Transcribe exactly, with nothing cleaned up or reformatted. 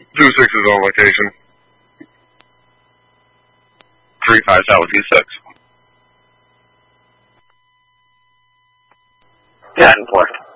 Two six is on location. Three five out with two six. Yeah, and four.